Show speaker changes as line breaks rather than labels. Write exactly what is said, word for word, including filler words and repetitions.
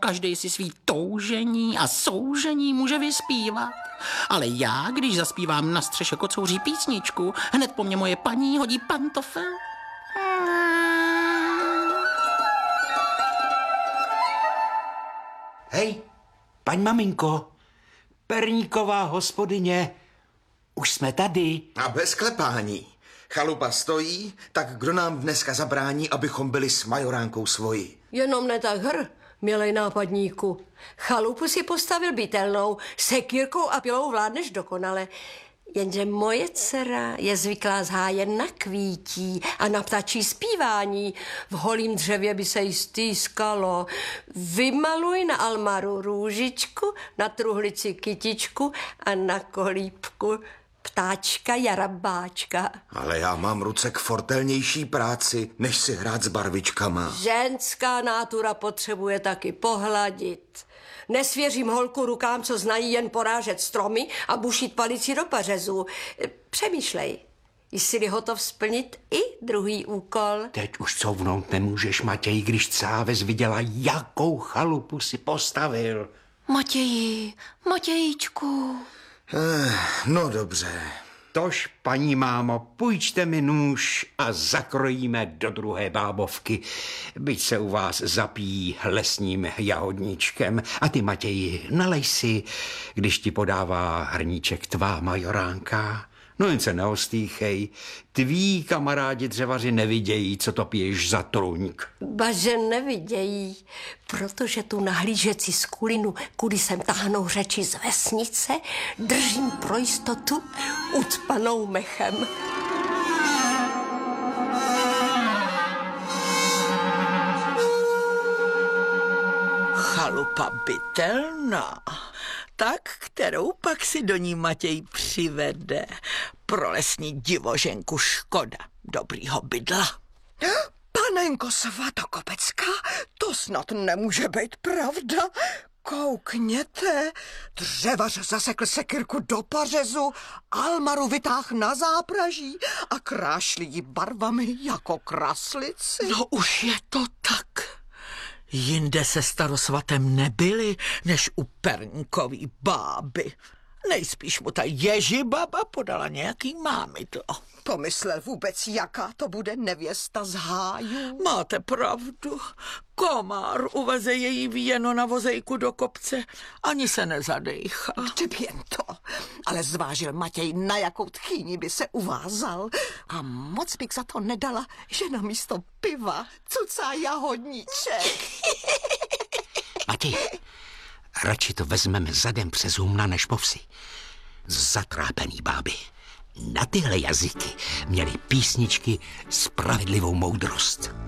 každý si svý toužení a soužení může vyspívat. Ale já, když zaspívám na střeše kocouří písničku, hned po mně moje paní hodí pantofel.
Hej, paň maminko, Perníková hospodyně, už jsme tady.
A bez klepání. Chalupa stojí, tak kdo nám dneska zabrání, abychom byli s majoránkou svoji?
Jenom ne tak hr, milej nápadníku. Chalupu si postavil bytelnou, sekírkou a pilou vládneš dokonale. Jenže moje dcera je zvyklá zhájen na kvítí a na ptačí zpívání. V holým dřevě by se jí stýskalo. Vymaluj na almaru růžičku, na truhlici kytičku a na kolíbku ptáčka jarabáčka.
Ale já mám ruce k fortelnější práci, než si hrát s barvičkama.
Ženská nátura potřebuje taky pohladit. Nesvěřím holku rukám, co znají jen porážet stromy a bušit palici do pařezu. Přemýšlej, jsi hotov splnit i druhý úkol.
Teď už couvnout nemůžeš, Matěj, když Cáves viděla, jakou chalupu si postavil.
Matěji, Matějíčku.
Eh, no dobře.
Tož, paní mámo, půjčte mi nůž a zakrojíme do druhé bábovky, byť se u vás zapíjí lesním jahodníčkem. A ty, Matěji, nalej si, když ti podává hrníček tvá majoránka. No jen se neostýchej, tví kamarádi dřevaři nevidějí, co to piješ za truňk.
Baže nevidějí, protože tu nahlížecí skulinu, kudy sem tahnou řeči z vesnice, držím pro jistotu ucpanou mechem.
Chalupa bytelná, tak, kterou pak si do ní Matěj přivede. Pro lesní divoženku škoda dobrýho bydla.
Panenko Svatokopecká, to snad nemůže být pravda. Koukněte, dřevař zasekl sekyrku do pařezu, almaru vytáh na zápraží a krášlí ji barvami jako kraslici.
No už je to tak. Jinde se starosvatem nebyli, než u Perníkový báby. Nejspíš mu ta Ježibaba podala nějaký mámidlo.
Pomyslel vůbec, jaká to bude nevěsta z háju?
Máte pravdu. Komár uveze její víjeno na vozejku do kopce. Ani se nezadejchá.
Kdyby jen to. Ale zvážil Matěj, na jakou tchýni by se uvázal. A moc bych za to nedala, že na místo piva cucá jahodníček.
Matěj, radši to vezmeme zadem přes humna než po vsi. Zatrápený báby. Na tyhle jazyky měly písničky spravedlivou moudrost.